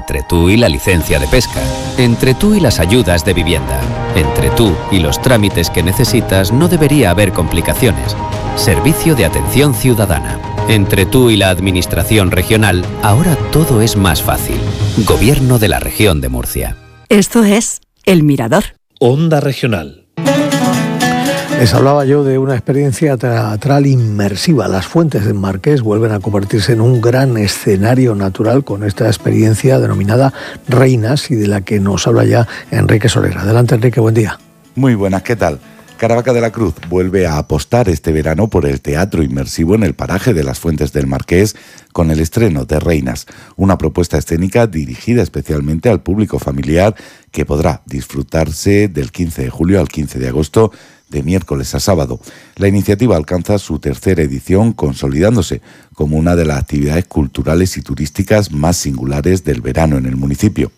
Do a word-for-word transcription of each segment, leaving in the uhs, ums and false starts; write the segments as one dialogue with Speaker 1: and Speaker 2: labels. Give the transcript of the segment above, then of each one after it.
Speaker 1: entre tú y la licencia de pesca, entre tú y las ayudas de vivienda, entre tú y los trámites que necesitas no debería haber complicaciones. Servicio de Atención Ciudadana. Entre tú y la Administración Regional, ahora todo es más fácil. Gobierno de la Región de Murcia.
Speaker 2: Esto es El Mirador.
Speaker 3: Onda Regional.
Speaker 4: Les hablaba yo de una experiencia teatral inmersiva. Las Fuentes del Marqués vuelven a convertirse en un gran escenario natural con esta experiencia denominada Reinas y de la que nos habla ya Enrique Soler. Adelante, Enrique, buen día.
Speaker 5: Muy buenas, ¿qué tal? Caravaca de la Cruz vuelve a apostar este verano por el teatro inmersivo en el paraje de las Fuentes del Marqués con el estreno de Reinas, una propuesta escénica dirigida especialmente al público familiar que podrá disfrutarse del quince de julio al quince de agosto, de miércoles a sábado. La iniciativa alcanza su tercera edición, consolidándose como una de las actividades culturales y turísticas más singulares del verano en el municipio.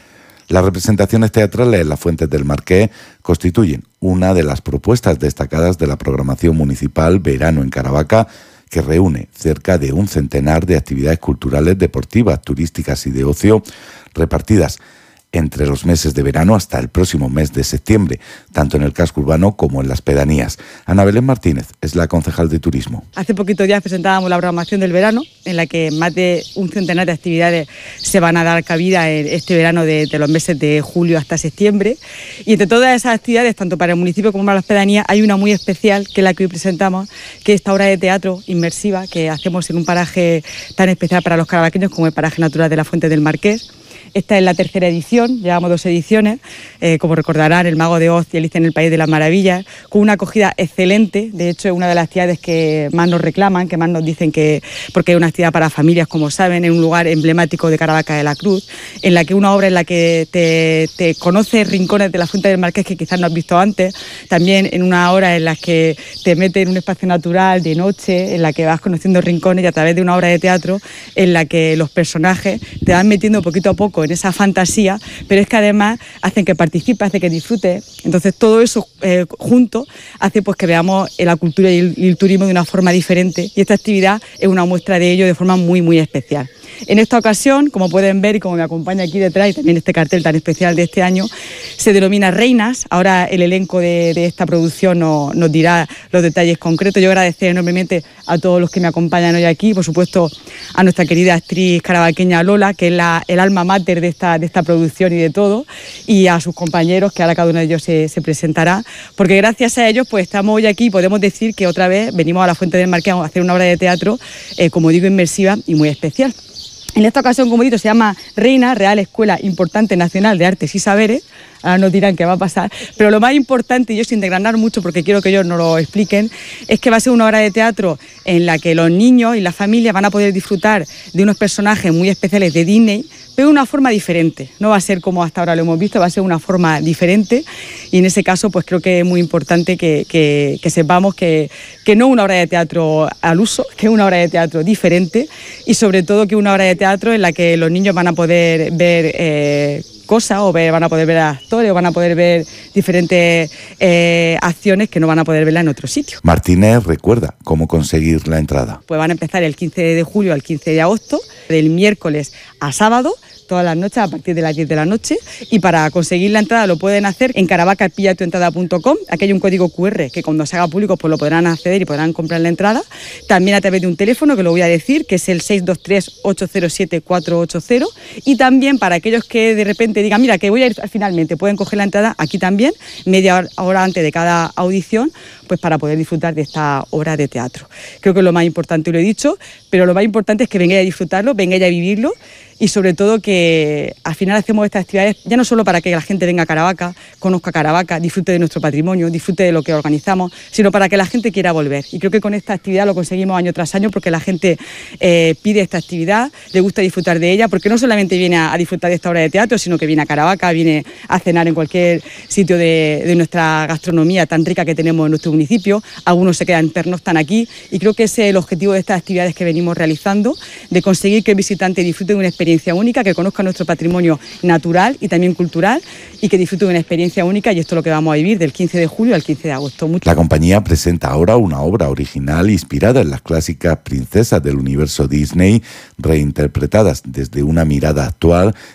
Speaker 5: Las representaciones teatrales en las Fuentes del Marqués constituyen una de las propuestas destacadas de la programación municipal Verano en Caravaca, que reúne cerca de un centenar de actividades culturales, deportivas, turísticas y de ocio repartidas entre los meses de verano hasta el próximo mes de septiembre, tanto en el casco urbano como en las pedanías. Ana Belén Martínez es la concejal de Turismo.
Speaker 6: Hace poquitos días presentábamos la programación del verano, en la que más de un centenar de actividades se van a dar cabida en este verano de, de los meses de julio hasta septiembre. Y entre todas esas actividades, tanto para el municipio como para las pedanías, hay una muy especial, que es la que hoy presentamos, que es esta obra de teatro inmersiva que hacemos en un paraje tan especial para los caravaqueños como el paraje natural de las Fuentes del Marqués. Esta es la tercera edición, llevamos dos ediciones, eh, como recordarán, El Mago de Oz y Alicia en el País de las Maravillas, con una acogida excelente. De hecho, es una de las actividades que más nos reclaman, que más nos dicen que, porque es una actividad para familias, como saben, en un lugar emblemático de Caravaca de la Cruz, en la que una obra en la que te, te conoces rincones de la Fuente del Marqués que quizás no has visto antes, también en una hora en la que te metes en un espacio natural de noche, en la que vas conociendo rincones y a través de una obra de teatro en la que los personajes te van metiendo poquito a poco en esa fantasía, pero es que además hacen que participes, hace que disfrutes. Entonces todo eso eh, junto hace pues que veamos la cultura y el, y el turismo de una forma diferente, y esta actividad es una muestra de ello de forma muy muy especial. En esta ocasión, como pueden ver y como me acompaña aquí detrás, y también este cartel tan especial de este año, se denomina Reinas. Ahora el elenco de, de esta producción nos, nos dirá los detalles concretos. Yo agradecer enormemente a todos los que me acompañan hoy aquí, por supuesto a nuestra querida actriz caravaqueña Lola, que es la, el alma mater de esta, de esta producción y de todo, y a sus compañeros, que ahora cada uno de ellos se, se presentará, porque gracias a ellos pues estamos hoy aquí y podemos decir que otra vez venimos a la Fuente del Marqués a hacer una obra de teatro, eh, como digo, inmersiva y muy especial. En esta ocasión, como he dicho, se llama Reina, Real Escuela Importante Nacional de Artes y Saberes. Ahora nos dirán qué va a pasar, pero lo más importante, y yo sin desgranar mucho porque quiero que ellos nos lo expliquen, es que va a ser una obra de teatro en la que los niños y las familias van a poder disfrutar de unos personajes muy especiales de Disney, pero de una forma diferente. No va a ser como hasta ahora lo hemos visto, va a ser una forma diferente, y en ese caso pues creo que es muy importante que, que, que sepamos que, que no es una obra de teatro al uso, que es una obra de teatro diferente, y sobre todo que es una obra de teatro en la que los niños van a poder ver eh, cosas, o ver, van a poder ver actores, o van a poder ver diferentes eh, acciones que no van a poder verla en otro sitio.
Speaker 5: Martínez recuerda cómo conseguir la entrada.
Speaker 6: Pues van a empezar el quince de julio al quince de agosto, del miércoles a sábado, todas las noches a partir de las diez de la noche, y para conseguir la entrada lo pueden hacer en caravaca pilla tu entrada punto com. Aquí hay un código cu erre que cuando se haga público pues lo podrán acceder y podrán comprar la entrada. También a través de un teléfono que lo voy a decir, que es el seis dos tres, ocho cero siete, cuatro ocho cero, y también para aquellos que de repente digan, mira, que voy a ir finalmente, pueden coger la entrada aquí también, media hora antes de cada audición, pues para poder disfrutar de esta obra de teatro. Creo que es lo más importante, lo he dicho, pero lo más importante es que vengáis a disfrutarlo, vengáis a vivirlo, y sobre todo que al final hacemos estas actividades ya no solo para que la gente venga a Caravaca, conozca Caravaca, disfrute de nuestro patrimonio, disfrute de lo que organizamos, sino para que la gente quiera volver. Y creo que con esta actividad lo conseguimos año tras año, porque la gente eh, pide esta actividad, le gusta disfrutar de ella, porque no solamente viene a, a disfrutar de esta obra de teatro, sino que viene a Caravaca, viene a cenar en cualquier sitio de, de nuestra gastronomía tan rica que tenemos en nuestro municipio. Algunos se quedan, pernoctan aquí, y creo que ese es el objetivo de estas actividades que venimos realizando, de conseguir que el visitante disfrute de una experiencia única, que conozca nuestro patrimonio natural y también cultural, y que disfrute de una experiencia única, y esto es lo que vamos a vivir del quince de julio al quince de agosto. Mucho.
Speaker 5: La compañía presenta ahora una obra original inspirada en las clásicas princesas del universo Disney, reinterpretadas desde una mirada actual,